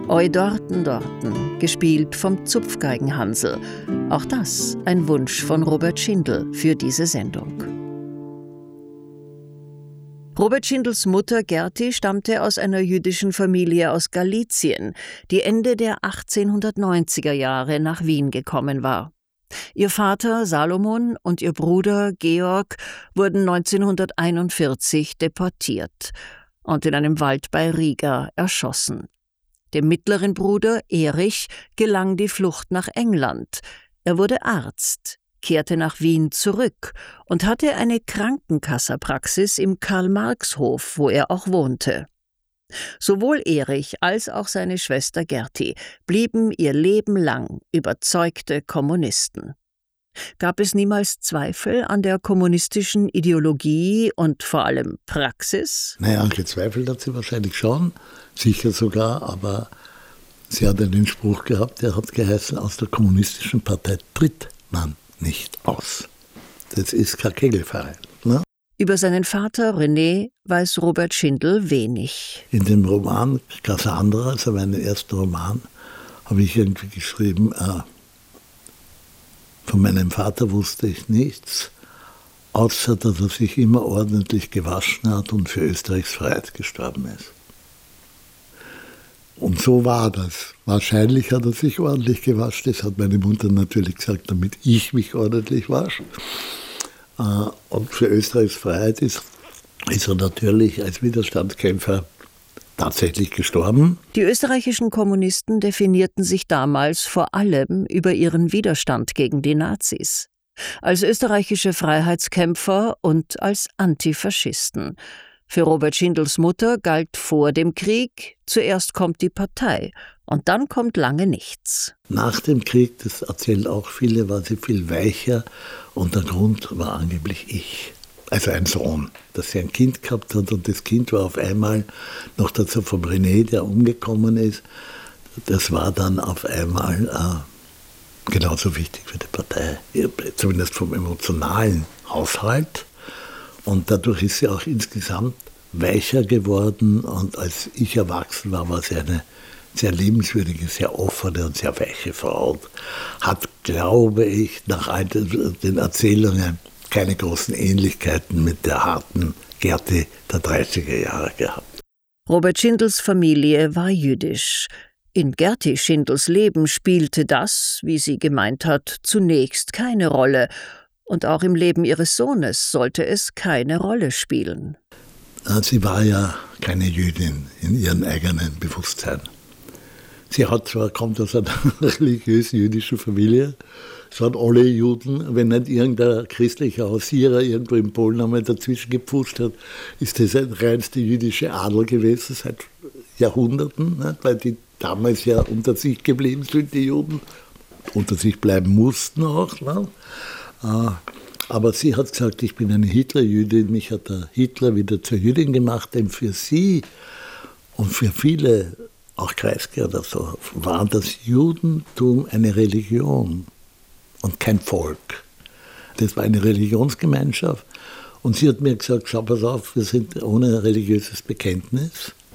Oi dorten, dorten, gespielt vom Zupfgeigenhansel. Auch das ein Wunsch von Robert Schindel für diese Sendung. Robert Schindels Mutter Gerti stammte aus einer jüdischen Familie aus Galizien, die Ende der 1890er Jahre nach Wien gekommen war. Ihr Vater Salomon und ihr Bruder Georg wurden 1941 deportiert und in einem Wald bei Riga erschossen. Dem mittleren Bruder Erich gelang die Flucht nach England. Er wurde Arzt, kehrte nach Wien zurück und hatte eine Krankenkasserpraxis im Karl-Marx-Hof, wo er auch wohnte. Sowohl Erich als auch seine Schwester Gerti blieben ihr Leben lang überzeugte Kommunisten. Gab es niemals Zweifel an der kommunistischen Ideologie und vor allem Praxis? Naja, gezweifelt hat sie wahrscheinlich schon, sicher sogar, aber sie hat einen Spruch gehabt, der hat geheißen, aus der kommunistischen Partei tritt man nicht aus. Das ist kein Kegelverein. Ne? Über seinen Vater René weiß Robert Schindel wenig. In dem Roman Cassandra, also meinen ersten Roman, habe ich irgendwie geschrieben, von meinem Vater wusste ich nichts, außer dass er sich immer ordentlich gewaschen hat und für Österreichs Freiheit gestorben ist. Und so war das. Wahrscheinlich hat er sich ordentlich gewaschen. Das hat meine Mutter natürlich gesagt, damit ich mich ordentlich wasche. Und für Österreichs Freiheit ist er natürlich als Widerstandskämpfer tatsächlich gestorben. Die österreichischen Kommunisten definierten sich damals vor allem über ihren Widerstand gegen die Nazis. Als österreichische Freiheitskämpfer und als Antifaschisten. Für Robert Schindels Mutter galt vor dem Krieg, zuerst kommt die Partei und dann kommt lange nichts. Nach dem Krieg, das erzählen auch viele, war sie viel weicher und der Grund war angeblich ich. Also ein Sohn, dass sie ein Kind gehabt hat und das Kind war auf einmal, noch dazu vom René, der umgekommen ist, das war dann auf einmal genauso wichtig für die Partei, zumindest vom emotionalen Haushalt. Und dadurch ist sie auch insgesamt weicher geworden und als ich erwachsen war, war sie eine sehr liebenswürdige, sehr offene und sehr weiche Frau. Hat, glaube ich, nach all den Erzählungen keine großen Ähnlichkeiten mit der harten Gerti der 30er Jahre gehabt. Robert Schindels Familie war jüdisch. In Gerti Schindels Leben spielte das, wie sie gemeint hat, zunächst keine Rolle. Und auch im Leben ihres Sohnes sollte es keine Rolle spielen. Sie war ja keine Jüdin in ihrem eigenen Bewusstsein. Sie kommt aus einer religiös jüdischen Familie. Es hat alle Juden, wenn nicht irgendein christlicher Hausierer irgendwo in Polen einmal dazwischen gepfuscht hat, ist das ein reinste jüdische Adel gewesen seit Jahrhunderten, nicht? Weil die damals ja unter sich geblieben sind, die Juden, unter sich bleiben mussten auch. Nicht? Aber sie hat gesagt, ich bin eine Hitlerjüdin, mich hat der Hitler wieder zur Jüdin gemacht, denn für sie und für viele, auch Kreisky oder so, war das Judentum eine Religion und kein Volk. Das war eine Religionsgemeinschaft und sie hat mir gesagt, schau pass auf, wir sind ohne religiöses Bekenntnis